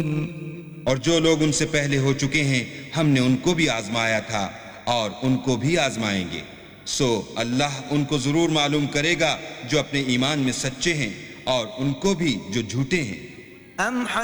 और जो लोग उनसे पहले हो चुके हैं हमने उनको भी आजमाया था और उनको भी आजमाएंगे। सो अल्लाह उनको जरूर मालूम करेगा जो अपने ईमान में सच्चे हैं और उनको भी जो झूठे हैं।